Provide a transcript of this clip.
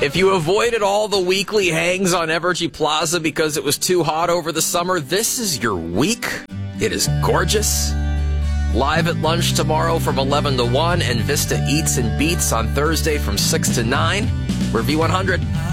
If you avoided all the weekly hangs on Evergy Plaza because it was too hot over the summer, this is your week. It is gorgeous. Live at lunch tomorrow from 11 to 1 and Vista Eats and Beats on Thursday from 6 to 9. We're V100.